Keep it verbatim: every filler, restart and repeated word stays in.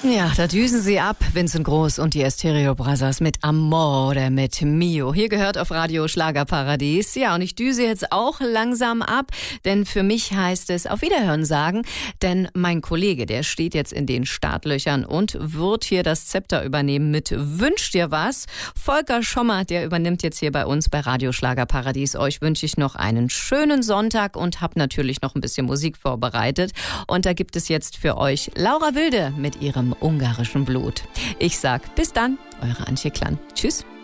Ja, da düsen sie ab, Vincent Groß und die Stereo Brothers mit Amore, mit Mio. Hier gehört auf Radio Schlagerparadies. Ja, und ich düse jetzt auch langsam ab, denn für mich heißt es auf Wiederhören sagen, denn mein Kollege, der steht jetzt in den Startlöchern und wird hier das Zepter übernehmen mit Wünsch dir was. Volker Schommer, der übernimmt jetzt hier bei uns bei Radio Schlagerparadies. Euch wünsche ich noch einen schönen Sonntag und habe natürlich noch ein bisschen Musik vorbereitet. Und da gibt es jetzt für euch Laura Wilde mit ihrem ungarischen Blut. Ich sag bis dann, eure Antje Klan. Tschüss.